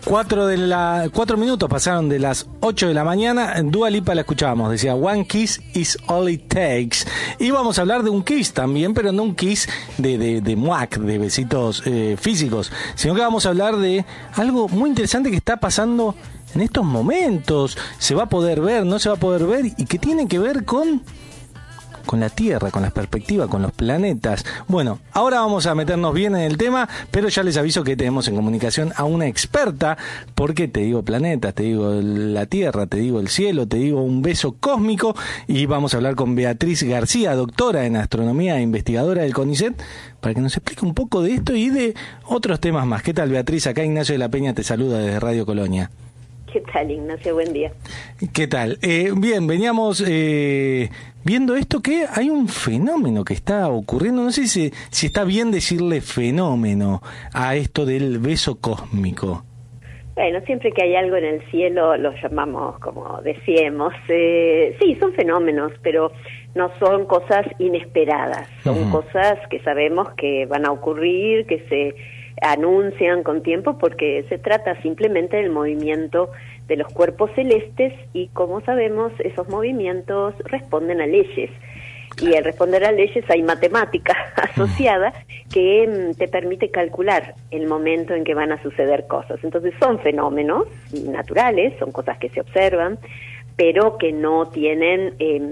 4 minutos pasaron de las 8 de la mañana. Dua Lipa la escuchábamos, decía One Kiss is all it takes. Y vamos a hablar de un kiss también, pero no un kiss de muac, de besitos físicos, sino que vamos a hablar de algo muy interesante que está pasando en estos momentos. Se va a poder ver, no se va a poder ver, y que tiene que ver con la Tierra, con las perspectivas, con los planetas. Bueno, ahora vamos a meternos bien en el tema, pero ya les aviso que tenemos en comunicación a una experta, porque te digo planetas, te digo la Tierra, te digo el cielo, te digo un beso cósmico, y vamos a hablar con Beatriz García, doctora en astronomía e investigadora del CONICET, para que nos explique un poco de esto y de otros temas más. ¿Qué tal, Beatriz? Acá Ignacio de la Peña te saluda desde Radio Colonia. ¿Qué tal, Ignacio? Buen día. ¿Qué tal? Bien, veníamos viendo esto, que hay un fenómeno que está ocurriendo. No sé si está bien decirle fenómeno a esto del beso cósmico. Bueno, siempre que hay algo en el cielo lo llamamos, como decíamos, sí, son fenómenos, pero no son cosas inesperadas. Son cosas que sabemos que van a ocurrir, que se anuncian con tiempo, porque se trata simplemente del movimiento de los cuerpos celestes, y como sabemos esos movimientos responden a leyes, y al responder a leyes hay matemática asociada que te permite calcular el momento en que van a suceder cosas. Entonces son fenómenos naturales, son cosas que se observan, pero que no tienen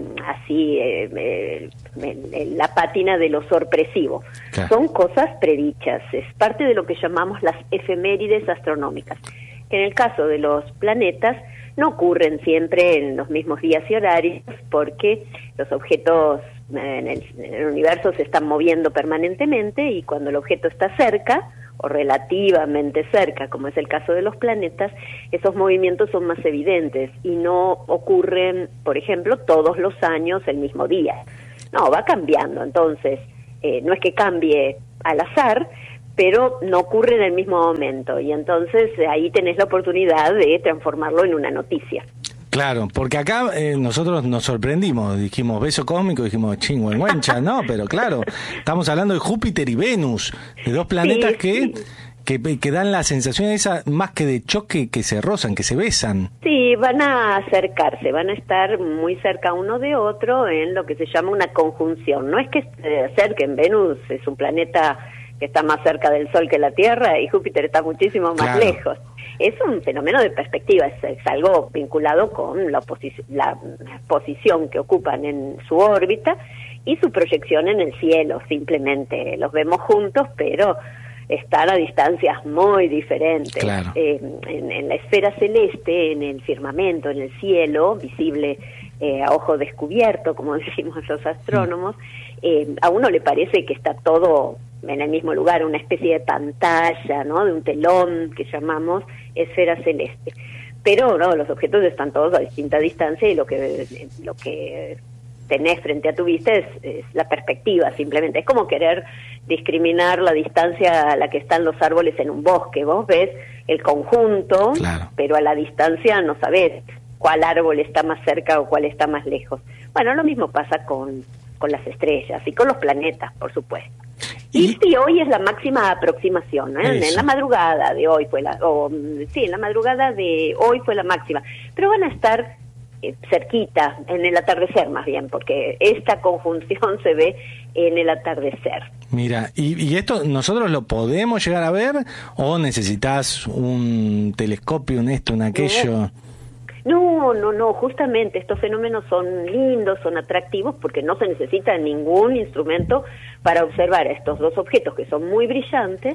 la pátina de lo sorpresivo. Claro. Son cosas predichas, es parte de lo que llamamos las efemérides astronómicas, que en el caso de los planetas no ocurren siempre en los mismos días y horarios, porque los objetos en el universo se están moviendo permanentemente, y cuando el objeto está cerca, o relativamente cerca, como es el caso de los planetas, esos movimientos son más evidentes y no ocurren, por ejemplo, todos los años el mismo día. No, va cambiando. Entonces, no es que cambie al azar, pero no ocurre en el mismo momento, y entonces ahí tenés la oportunidad de transformarlo en una noticia. Claro, porque acá nosotros nos sorprendimos, dijimos beso cósmico, dijimos chingüengüencha, no, pero claro, estamos hablando de Júpiter y Venus, de dos planetas que dan la sensación esa, más que de choque, que se rozan, que se besan. Sí, van a acercarse, van a estar muy cerca uno de otro en lo que se llama una conjunción. No es que se acerquen, Venus es un planeta que está más cerca del Sol que la Tierra, y Júpiter está muchísimo más lejos. Es un fenómeno de perspectiva, es algo vinculado con la posición que ocupan en su órbita y su proyección en el cielo. Simplemente los vemos juntos, pero están a distancias muy diferentes. Claro. En la esfera celeste, en el firmamento, en el cielo, visible a ojo descubierto, como decimos los astrónomos, a uno le parece que está todo en el mismo lugar, una especie de pantalla, ¿no?, de un telón que llamamos esfera celeste. Pero no, los objetos están todos a distinta distancia, y lo que tenés frente a tu vista es la perspectiva, simplemente. Es como querer discriminar la distancia a la que están los árboles en un bosque. Vos ves el conjunto, claro, pero a la distancia no sabés cuál árbol está más cerca o cuál está más lejos. Bueno, lo mismo pasa con las estrellas y con los planetas, por supuesto. Y sí, hoy es la máxima aproximación, ¿eh? En la madrugada de hoy en la madrugada de hoy fue la máxima, pero van a estar cerquita, en el atardecer más bien, porque esta conjunción se ve en el atardecer. Mira, ¿y esto nosotros lo podemos llegar a ver, o necesitas un telescopio, un esto, un aquello? No, justamente estos fenómenos son lindos, son atractivos, porque no se necesita ningún instrumento para observar a estos dos objetos que son muy brillantes,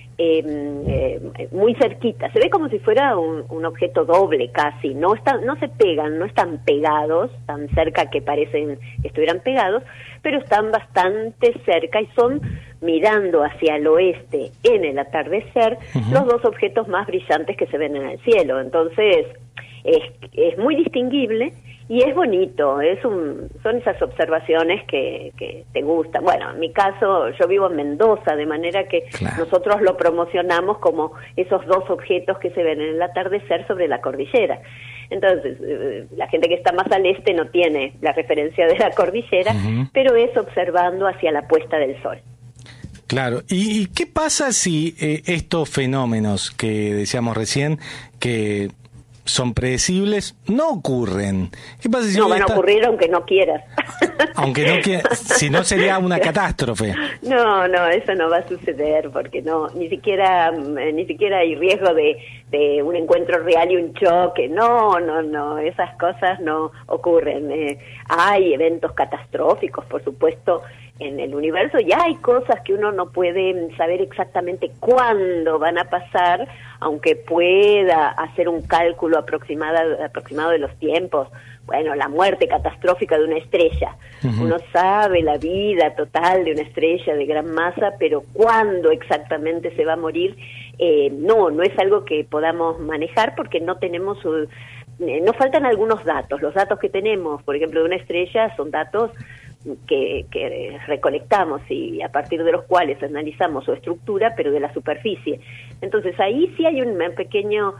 muy cerquita. Se ve como si fuera un objeto doble casi, no se pegan, no están pegados, tan cerca que parecen que estuvieran pegados, pero están bastante cerca y son, mirando hacia el oeste en el atardecer, los dos objetos más brillantes que se ven en el cielo. Entonces es muy distinguible y es bonito, son esas observaciones que te gustan. Bueno, en mi caso, yo vivo en Mendoza, de manera que nosotros lo promocionamos como esos dos objetos que se ven en el atardecer sobre la cordillera. Entonces, la gente que está más al este no tiene la referencia de la cordillera, pero es observando hacia la puesta del sol. Claro. ¿Y qué pasa si estos fenómenos que decíamos recién, que son predecibles, no ocurren? ¿Qué pasa si no van a ocurrir aunque no quieras? Aunque no quieras, si no sería una catástrofe. No, eso no va a suceder porque ni siquiera hay riesgo de un encuentro real y un choque. No, esas cosas no ocurren. Hay eventos catastróficos, por supuesto, en el universo, ya hay cosas que uno no puede saber exactamente cuándo van a pasar, aunque pueda hacer un cálculo aproximado de los tiempos. Bueno, la muerte catastrófica de una estrella. Uh-huh. Uno sabe la vida total de una estrella de gran masa, pero cuándo exactamente se va a morir, no es algo que podamos manejar porque no tenemos... nos faltan algunos datos. Los datos que tenemos, por ejemplo, de una estrella son datos que recolectamos y a partir de los cuales analizamos su estructura, pero de la superficie. Entonces ahí sí hay una pequeña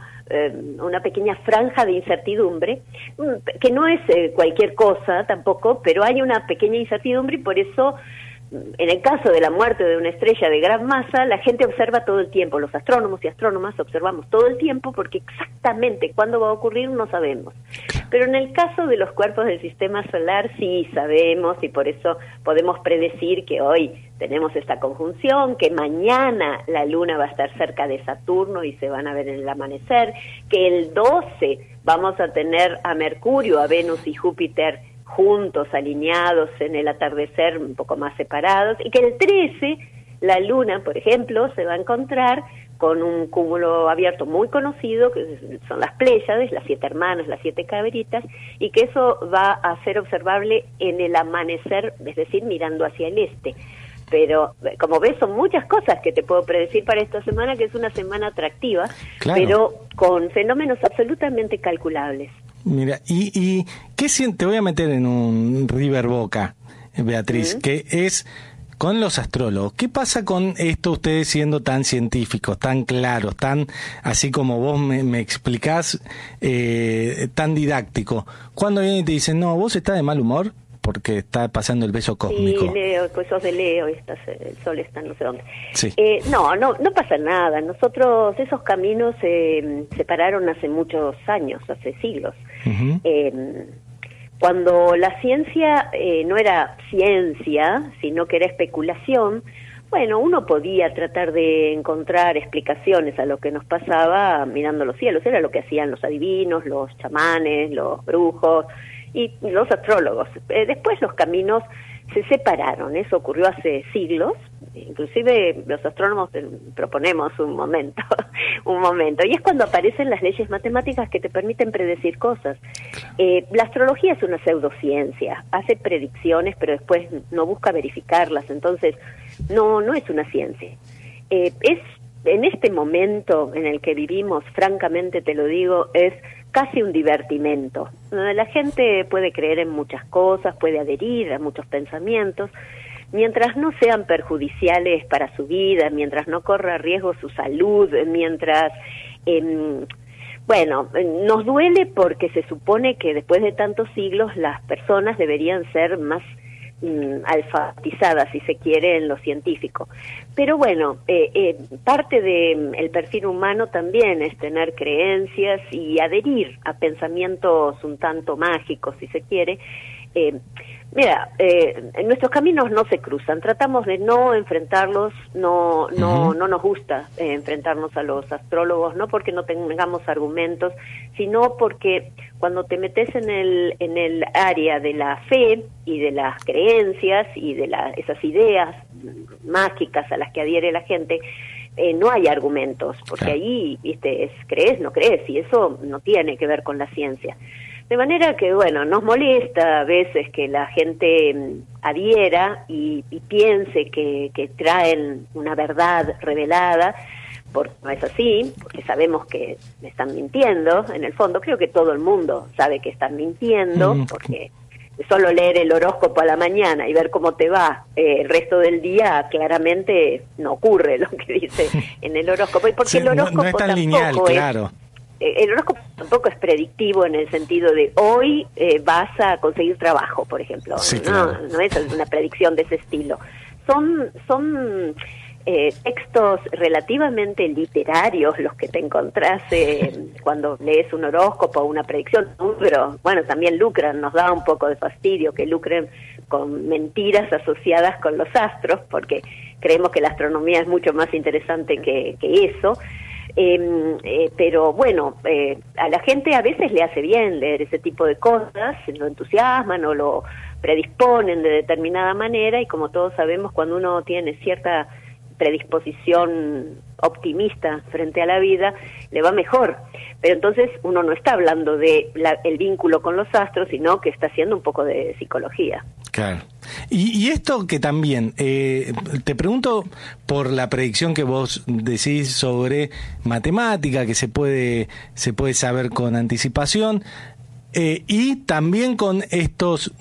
franja de incertidumbre, que no es cualquier cosa tampoco, pero hay una pequeña incertidumbre y por eso en el caso de la muerte de una estrella de gran masa, la gente observa todo el tiempo, los astrónomos y astrónomas observamos todo el tiempo porque exactamente cuándo va a ocurrir no sabemos. Pero en el caso de los cuerpos del sistema solar sí sabemos y por eso podemos predecir que hoy tenemos esta conjunción, que mañana la Luna va a estar cerca de Saturno y se van a ver en el amanecer, que el 12 vamos a tener a Mercurio, a Venus y Júpiter juntos, alineados en el atardecer, un poco más separados, y que el 13 la Luna, por ejemplo, se va a encontrar con un cúmulo abierto muy conocido, que son las Pléyades, las 7 hermanas, las 7 cabritas, y que eso va a ser observable en el amanecer, es decir, mirando hacia el este. Pero, como ves, son muchas cosas que te puedo predecir para esta semana, que es una semana atractiva, claro, pero con fenómenos absolutamente calculables. Mira, ¿y qué siente? Te voy a meter en un River Boca, Beatriz, que es con los astrólogos. ¿Qué pasa con esto, ustedes siendo tan científicos, tan claros, tan, así como vos me explicás, tan didáctico? Cuando vienen y te dicen, no, vos estás de mal humor porque está pasando el beso cósmico. Sí, Leo, pues sos de Leo, el sol está no sé dónde. Sí. No pasa nada. Nosotros, esos caminos se separaron hace muchos años, hace siglos. Uh-huh. Cuando la ciencia no era ciencia, sino que era especulación, bueno, uno podía tratar de encontrar explicaciones a lo que nos pasaba mirando los cielos. Era lo que hacían los adivinos, los chamanes, los brujos y los astrólogos. Después los caminos se separaron, eso ocurrió hace siglos, inclusive los astrónomos proponemos un momento, y es cuando aparecen las leyes matemáticas que te permiten predecir cosas. La astrología es una pseudociencia, hace predicciones, pero después no busca verificarlas, entonces no es una ciencia. Es en este momento en el que vivimos, francamente te lo digo, es casi un divertimento. La gente puede creer en muchas cosas, puede adherir a muchos pensamientos, mientras no sean perjudiciales para su vida, mientras no corra riesgo su salud, mientras... nos duele porque se supone que después de tantos siglos las personas deberían ser más alfabetizadas, si se quiere, en lo científico. Pero bueno, parte del perfil humano también es tener creencias y adherir a pensamientos un tanto mágicos, si se quiere. Nuestros caminos no se cruzan, tratamos de no enfrentarlos, no nos gusta enfrentarnos a los astrólogos, no porque no tengamos argumentos, sino porque cuando te metes en el área de la fe y de las creencias y de esas ideas mágicas a las que adhiere la gente, no hay argumentos, porque claro, ahí, es crees, no crees, y eso no tiene que ver con la ciencia. De manera que, nos molesta a veces que la gente adhiera y piense que traen una verdad revelada, porque no es así, porque sabemos que están mintiendo, en el fondo. Creo que todo el mundo sabe que están mintiendo, porque solo leer el horóscopo a la mañana y ver cómo te va el resto del día, claramente no ocurre lo que dice en el horóscopo. Y porque el horóscopo no es tan lineal, claro. El horóscopo tampoco es predictivo en el sentido de hoy vas a conseguir trabajo, por ejemplo. Sí, claro. No es una predicción de ese estilo. son textos relativamente literarios los que te encontrás cuando lees un horóscopo o una predicción, pero bueno, también lucran, nos da un poco de fastidio que lucren con mentiras asociadas con los astros, porque creemos que la astronomía es mucho más interesante que eso. Pero bueno, a la gente a veces le hace bien leer ese tipo de cosas, lo entusiasman o lo predisponen de determinada manera, y como todos sabemos, cuando uno tiene cierta predisposición optimista frente a la vida, le va mejor. Pero entonces uno no está hablando de el vínculo con los astros, sino que está haciendo un poco de psicología. Claro. Y esto que también, te pregunto por la predicción que vos decís sobre matemática, que se puede saber con anticipación, y también con estos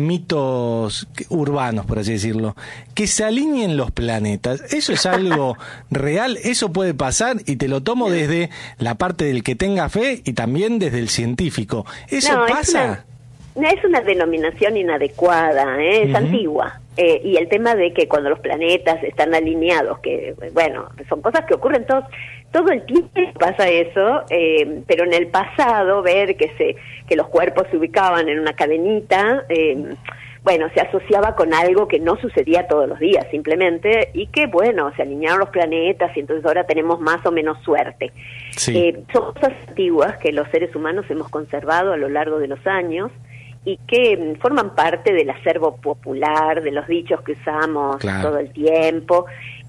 mitos urbanos, por así decirlo, que se alineen los planetas. ¿Eso es algo real? ¿Eso puede pasar? Y te lo tomo desde la parte del que tenga fe y también desde el científico. ¿Eso pasa? Es una denominación inadecuada, es antigua. Y el tema de que cuando los planetas están alineados, que bueno, son cosas que ocurren todo el tiempo pasa eso, pero en el pasado ver que los cuerpos se ubicaban en una cadenita, bueno, se asociaba con algo que no sucedía todos los días simplemente, y que bueno, se alinearon los planetas y entonces ahora tenemos más o menos suerte. Sí. Son cosas antiguas que los seres humanos hemos conservado a lo largo de los años, y que forman parte del acervo popular, de los dichos que usamos todo el tiempo,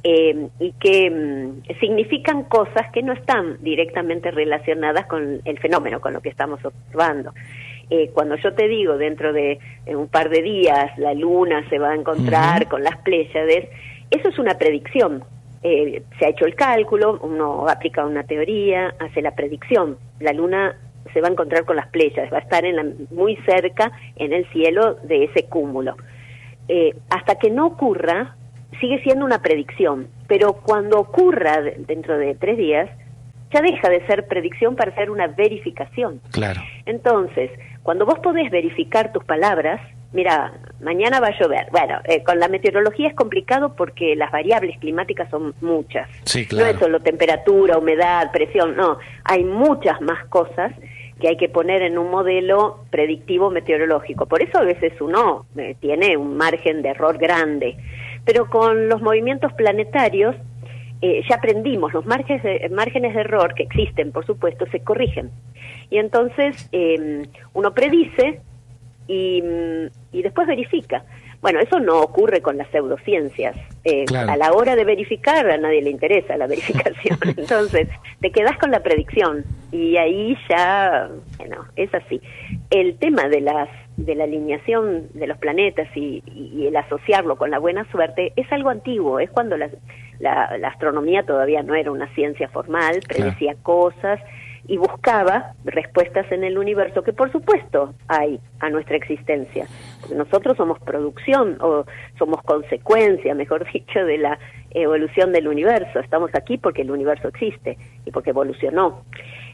y que significan cosas que no están directamente relacionadas con el fenómeno, con lo que estamos observando. Cuando yo te digo, dentro de un par de días la luna se va a encontrar con las Pléyades, eso es una predicción. Se ha hecho el cálculo, uno aplica una teoría, hace la predicción. La luna se va a encontrar con las Pléyades, va a estar muy cerca en el cielo de ese cúmulo. Hasta que no ocurra, sigue siendo una predicción, pero cuando ocurra dentro de 3 días, ya deja de ser predicción para ser una verificación. Claro. Entonces, cuando vos podés verificar tus palabras, mira, mañana va a llover. Bueno, con la meteorología es complicado porque las variables climáticas son muchas. Sí, claro. No es solo temperatura, humedad, presión, no. Hay muchas más cosas que hay que poner en un modelo predictivo meteorológico. Por eso a veces uno tiene un margen de error grande. Pero con los movimientos planetarios ya aprendimos, los márgenes de error que existen, por supuesto, se corrigen. Y entonces uno predice y después verifica. Bueno, eso no ocurre con las pseudociencias. Claro. A la hora de verificar a nadie le interesa la verificación. Entonces, te quedás con la predicción y ahí ya, bueno, es así. El tema de la alineación de los planetas y el asociarlo con la buena suerte es algo antiguo. Es cuando la astronomía todavía no era una ciencia formal, predecía cosas y buscaba respuestas en el universo que por supuesto hay a nuestra existencia. Porque nosotros somos producción o somos consecuencia, mejor dicho, de la evolución del universo. Estamos aquí porque el universo existe y porque evolucionó.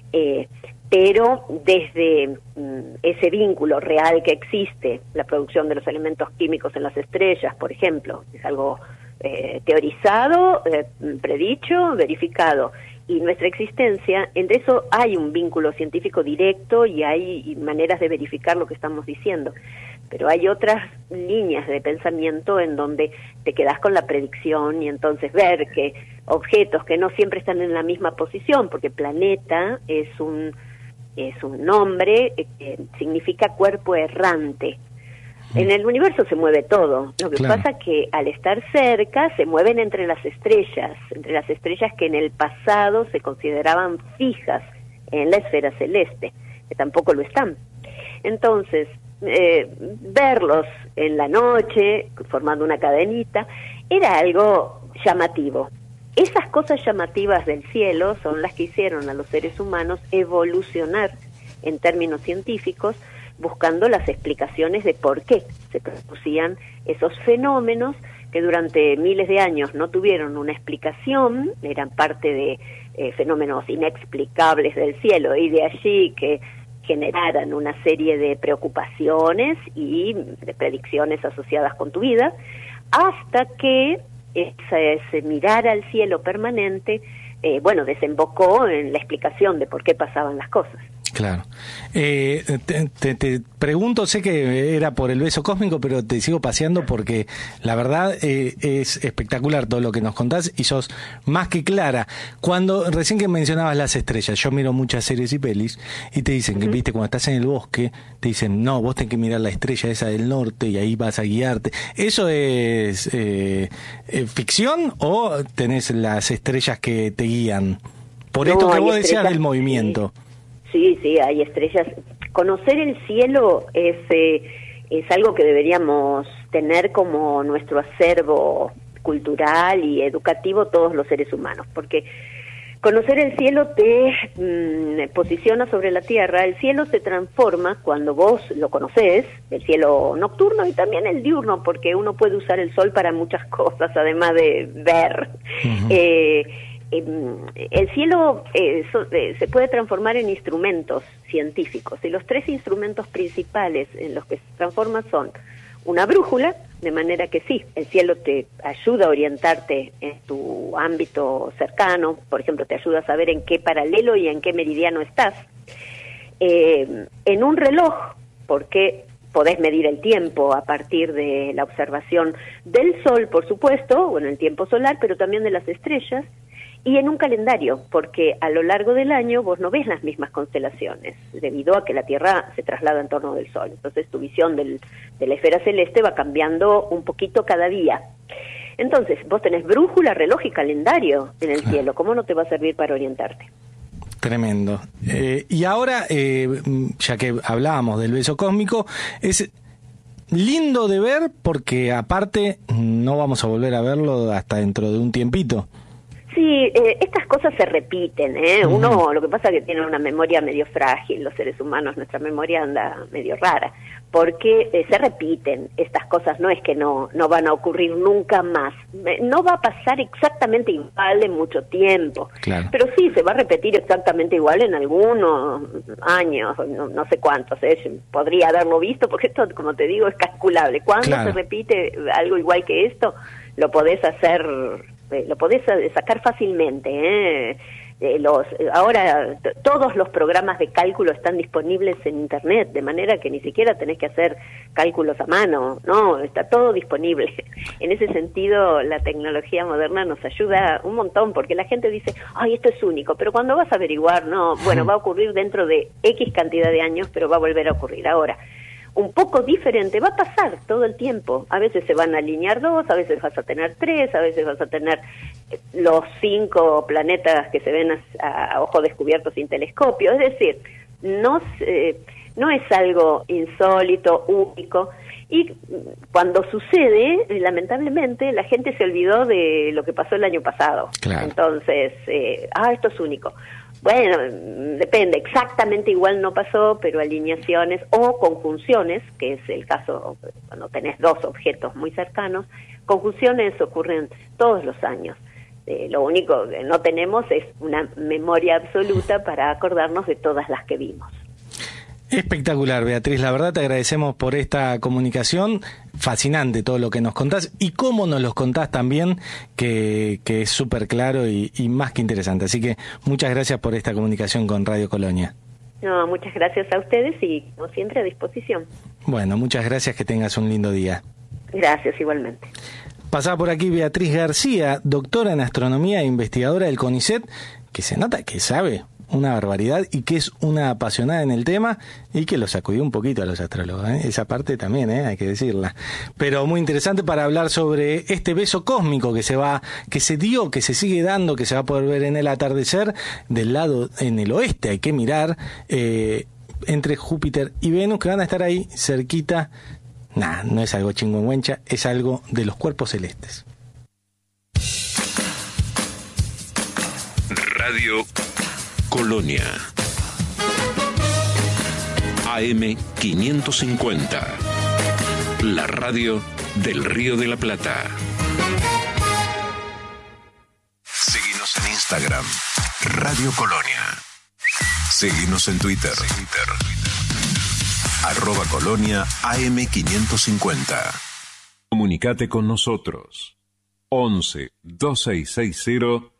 Pero desde ese vínculo real que existe, la producción de los elementos químicos en las estrellas, por ejemplo, es algo teorizado, predicho, verificado. Y nuestra existencia, entre eso hay un vínculo científico directo y hay maneras de verificar lo que estamos diciendo. Pero hay otras líneas de pensamiento en donde te quedás con la predicción y entonces ver que objetos que no siempre están en la misma posición, porque planeta es un nombre que significa cuerpo errante. En el universo se mueve todo. Lo que pasa es que al estar cerca se mueven entre las estrellas que en el pasado se consideraban fijas en la esfera celeste, que tampoco lo están. Entonces, verlos en la noche, formando una cadenita, era algo llamativo. Esas cosas llamativas del cielo son las que hicieron a los seres humanos evolucionar en términos científicos, buscando las explicaciones de por qué se producían esos fenómenos que durante miles de años no tuvieron una explicación, eran parte de fenómenos inexplicables del cielo, y de allí que generaran una serie de preocupaciones y de predicciones asociadas con tu vida, hasta que ese mirar al cielo permanente, desembocó en la explicación de por qué pasaban las cosas. Claro. Te pregunto, sé que era por el beso cósmico, pero te sigo paseando porque la verdad es espectacular todo lo que nos contás y sos más que clara. Cuando recién que mencionabas las estrellas, yo miro muchas series y pelis y te dicen que, viste, cuando estás en el bosque, te dicen, no, vos tenés que mirar la estrella esa del norte y ahí vas a guiarte. ¿Eso es ficción o tenés las estrellas que te guían? Por esto que vos decías del movimiento. Sí, hay estrellas. Conocer el cielo es algo que deberíamos tener como nuestro acervo cultural y educativo todos los seres humanos, porque conocer el cielo te posiciona sobre la tierra. El cielo se transforma cuando vos lo conocés, el cielo nocturno y también el diurno, porque uno puede usar el sol para muchas cosas, además de ver. El cielo se puede transformar en instrumentos científicos, y los 3 instrumentos principales en los que se transforma son una brújula, de manera que sí, el cielo te ayuda a orientarte en tu ámbito cercano, por ejemplo, te ayuda a saber en qué paralelo y en qué meridiano estás, en un reloj, porque podés medir el tiempo a partir de la observación del sol, por supuesto, el tiempo solar, pero también de las estrellas, y en un calendario, porque a lo largo del año vos no ves las mismas constelaciones, debido a que la Tierra se traslada en torno del Sol. Entonces tu visión de la esfera celeste va cambiando un poquito cada día. Entonces, vos tenés brújula, reloj y calendario en el cielo. ¿Cómo no te va a servir para orientarte? Tremendo. Y ahora, ya que hablábamos del beso cósmico, es lindo de ver porque aparte no vamos a volver a verlo hasta dentro de un tiempito. Sí, estas cosas se repiten, Uno, lo que pasa es que tiene una memoria medio frágil, los seres humanos, nuestra memoria anda medio rara, porque se repiten estas cosas, no es que no van a ocurrir nunca más, no va a pasar exactamente igual en mucho tiempo, claro. Pero sí, se va a repetir exactamente igual en algunos años, no sé cuántos, podría haberlo visto, porque esto, como te digo, es calculable. Cuando se repite algo igual que esto, lo podés hacer... lo podés sacar fácilmente. Ahora todos los programas de cálculo están disponibles en Internet, de manera que ni siquiera tenés que hacer cálculos a mano, no, está todo disponible. En ese sentido, la tecnología moderna nos ayuda un montón, porque la gente dice, ay, esto es único, pero cuando vas a averiguar, no, va a ocurrir dentro de X cantidad de años, pero va a volver a ocurrir. Ahora, un poco diferente, va a pasar todo el tiempo. A veces se van a alinear 2, a veces vas a tener 3, a veces vas a tener los 5 planetas que se ven a ojo descubierto sin telescopio. Es decir, no es algo insólito, único. Y cuando sucede, lamentablemente, la gente se olvidó de lo que pasó el año pasado. Claro. Entonces, esto es único. Bueno, depende, exactamente igual no pasó, pero alineaciones o conjunciones, que es el caso cuando tenés 2 objetos muy cercanos, conjunciones ocurren todos los años. Lo único que no tenemos es una memoria absoluta para acordarnos de todas las que vimos. Espectacular, Beatriz, la verdad te agradecemos por esta comunicación, fascinante todo lo que nos contás y cómo nos los contás también, que es súper claro y más que interesante, así que muchas gracias por esta comunicación con Radio Colonia. No, muchas gracias a ustedes y como siempre a disposición. Bueno, muchas gracias, que tengas un lindo día. Gracias, igualmente. Pasaba por aquí Beatriz García, doctora en astronomía e investigadora del CONICET, que se nota que sabe una barbaridad y que es una apasionada en el tema y que lo sacudió un poquito a los astrólogos, esa parte también, hay que decirla, pero muy interesante para hablar sobre este beso cósmico que se dio, que se sigue dando, que se va a poder ver en el atardecer del lado en el oeste, hay que mirar entre Júpiter y Venus, que van a estar ahí cerquita. No es algo chingüengüencha, es algo de los cuerpos celestes. Radio Colonia AM 550, la radio del Río de la Plata. Seguinos en Instagram, Radio Colonia. Seguinos en Twitter. @Colonia AM 550. Comunicate con nosotros. 11 2660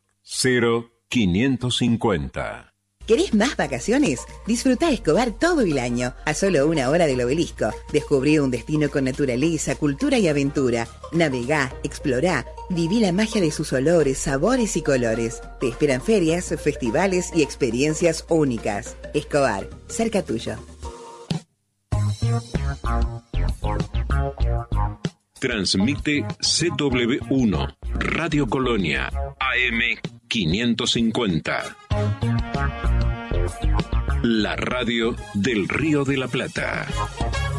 0550. ¿Querés más vacaciones? Disfrutá Escobar todo el año, a solo 1 hora del Obelisco. Descubrí un destino con naturaleza, cultura y aventura. Navegá, explorá, viví la magia de sus olores, sabores y colores. Te esperan ferias, festivales y experiencias únicas. Escobar, cerca tuyo. Transmite CW1, Radio Colonia, AM 550. La radio del Río de la Plata.